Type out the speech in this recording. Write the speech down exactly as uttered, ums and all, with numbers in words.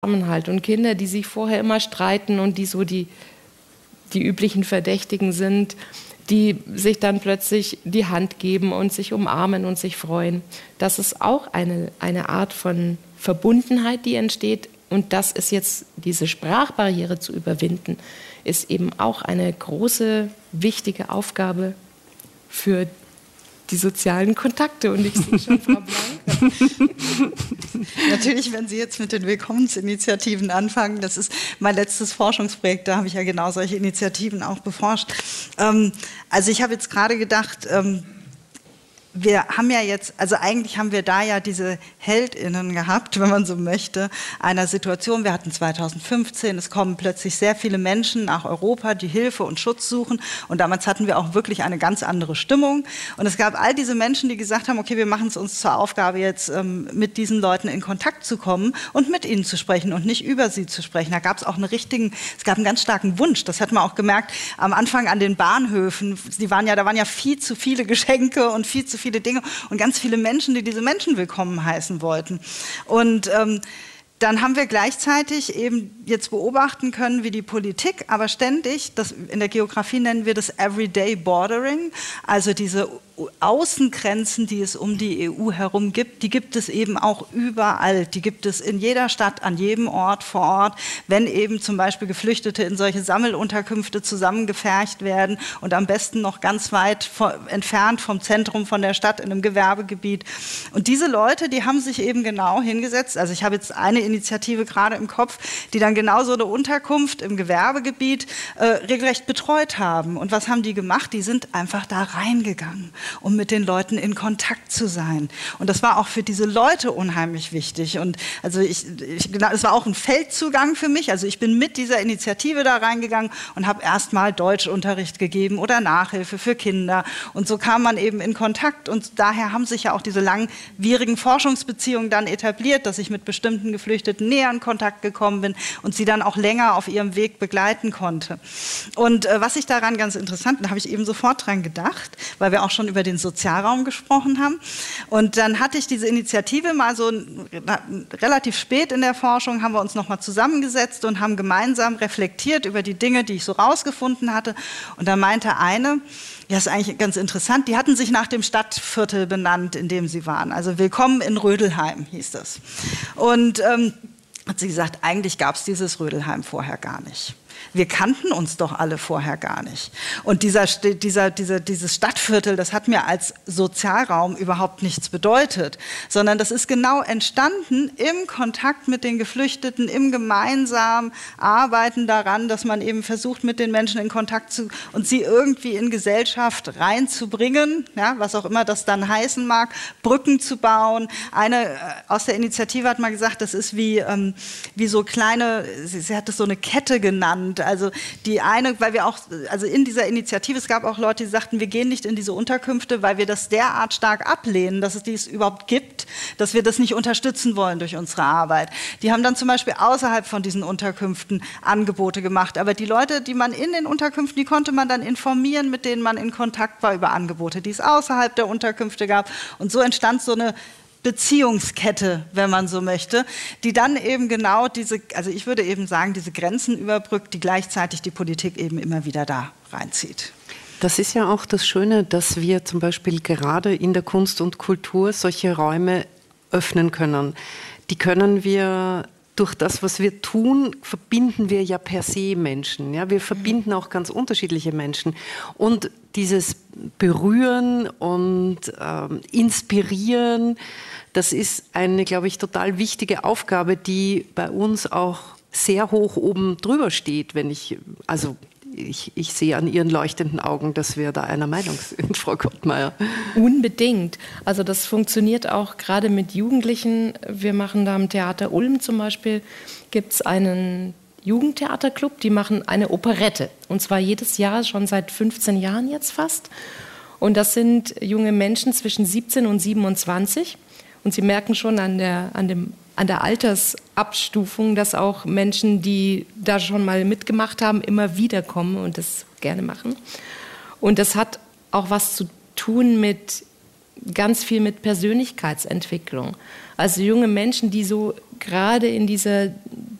Zusammenhalt. Und Kinder, die sich vorher immer streiten und die so die, die üblichen Verdächtigen sind, die sich dann plötzlich die Hand geben und sich umarmen und sich freuen. Das ist auch eine, eine Art von Verbundenheit, die entsteht. Und das ist jetzt, diese Sprachbarriere zu überwinden, ist eben auch eine große, wichtige Aufgabe für die sozialen Kontakte. Und ich sehe schon Frau Blank. Natürlich, wenn Sie jetzt mit den Willkommensinitiativen anfangen, das ist mein letztes Forschungsprojekt, da habe ich ja genau solche Initiativen auch beforscht. Ähm, also ich habe jetzt gerade gedacht, ähm, wir haben ja jetzt, also eigentlich haben wir da ja diese HeldInnen gehabt, wenn man so möchte, einer Situation. Wir hatten zweitausendfünfzehn, es kommen plötzlich sehr viele Menschen nach Europa, die Hilfe und Schutz suchen. Und damals hatten wir auch wirklich eine ganz andere Stimmung. Und es gab all diese Menschen, die gesagt haben, okay, wir machen es uns zur Aufgabe, jetzt ähm, mit diesen Leuten in Kontakt zu kommen und mit ihnen zu sprechen und nicht über sie zu sprechen. Da gab es auch einen richtigen, es gab einen ganz starken Wunsch. Das hat man auch gemerkt am Anfang an den Bahnhöfen. Die waren ja, da waren ja viel zu viele Geschenke und viel zu viele Dinge und ganz viele Menschen, die diese Menschen willkommen heißen wollten. Und ähm, dann haben wir gleichzeitig eben jetzt beobachten können, wie die Politik, aber ständig, das, in der Geografie nennen wir das Everyday Bordering, also diese Außengrenzen, die es um die E U herum gibt, die gibt es eben auch überall. Die gibt es in jeder Stadt, an jedem Ort vor Ort, wenn eben zum Beispiel Geflüchtete in solche Sammelunterkünfte zusammengefercht werden und am besten noch ganz weit vor, entfernt vom Zentrum von der Stadt in einem Gewerbegebiet. Und diese Leute, die haben sich eben genau hingesetzt, also ich habe jetzt eine Initiative gerade im Kopf, die dann genau so eine Unterkunft im Gewerbegebiet äh, regelrecht betreut haben. Und was haben die gemacht? Die sind einfach da reingegangen, um mit den Leuten in Kontakt zu sein. Und das war auch für diese Leute unheimlich wichtig. Und also ich, ich, es war auch ein Feldzugang für mich. Also ich bin mit dieser Initiative da reingegangen und habe erstmal Deutschunterricht gegeben oder Nachhilfe für Kinder. Und so kam man eben in Kontakt. Und daher haben sich ja auch diese langwierigen Forschungsbeziehungen dann etabliert, dass ich mit bestimmten Geflüchteten näher in Kontakt gekommen bin und sie dann auch länger auf ihrem Weg begleiten konnte. Und äh, was ich daran ganz interessant, da habe ich eben sofort dran gedacht, weil wir auch schon über den Sozialraum gesprochen haben. Und dann hatte ich diese Initiative mal so relativ spät in der Forschung, haben wir uns nochmal zusammengesetzt und haben gemeinsam reflektiert über die Dinge, die ich so rausgefunden hatte. Und da meinte eine, ja, ist eigentlich ganz interessant, die hatten sich nach dem Stadtviertel benannt, in dem sie waren. Also Willkommen in Rödelheim hieß das. Und ähm, hat sie gesagt, eigentlich gab es dieses Rödelheim vorher gar nicht. Wir kannten uns doch alle vorher gar nicht. Und dieser, dieser, dieser, dieses Stadtviertel, das hat mir als Sozialraum überhaupt nichts bedeutet, sondern das ist genau entstanden im Kontakt mit den Geflüchteten, im gemeinsamen Arbeiten daran, dass man eben versucht, mit den Menschen in Kontakt zu und sie irgendwie in Gesellschaft reinzubringen, ja, was auch immer das dann heißen mag, Brücken zu bauen. Eine äh, aus der Initiative hat mal gesagt, das ist wie, ähm, wie so kleine, sie, sie hat es so eine Kette genannt. Also die eine, weil wir auch, also in dieser Initiative, es gab auch Leute, die sagten, wir gehen nicht in diese Unterkünfte, weil wir das derart stark ablehnen, dass es dies überhaupt gibt, dass wir das nicht unterstützen wollen durch unsere Arbeit. Die haben dann zum Beispiel außerhalb von diesen Unterkünften Angebote gemacht. Aber die Leute, die man in den Unterkünften, die konnte man dann informieren, mit denen man in Kontakt war über Angebote, die es außerhalb der Unterkünfte gab. Und so entstand so eine Beziehungskette, wenn man so möchte, die dann eben genau diese, also ich würde eben sagen, diese Grenzen überbrückt, die gleichzeitig die Politik eben immer wieder da reinzieht. Das ist ja auch das Schöne, dass wir zum Beispiel gerade in der Kunst und Kultur solche Räume öffnen können. Die können wir durch das, was wir tun, verbinden wir ja per se Menschen. Ja? Wir verbinden auch ganz unterschiedliche Menschen. Und dieses Berühren und ähm, Inspirieren, das ist eine, glaube ich, total wichtige Aufgabe, die bei uns auch sehr hoch oben drüber steht, wenn ich, also ich, ich sehe an Ihren leuchtenden Augen, dass wir da einer Meinung sind, Frau Gottmeier. Unbedingt. Also das funktioniert auch gerade mit Jugendlichen. Wir machen da am Theater Ulm zum Beispiel, gibt es einen Jugendtheaterclub, die machen eine Operette. Und zwar jedes Jahr, schon seit fünfzehn Jahren jetzt fast. Und das sind junge Menschen zwischen siebzehn und siebenundzwanzig. Und Sie merken schon an der, an dem, an der Altersabstufung, dass auch Menschen, die da schon mal mitgemacht haben, immer wieder kommen und das gerne machen. Und das hat auch was zu tun mit, ganz viel mit Persönlichkeitsentwicklung. Also junge Menschen, die so gerade in dieser